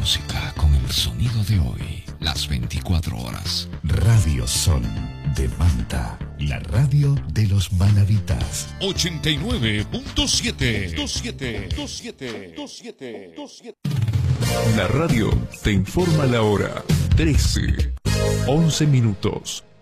música con el sonido de hoy, las 24 horas. Radio Sol de Manta, la radio de los manavitas. 89.7. La radio te informa la hora. 13:11.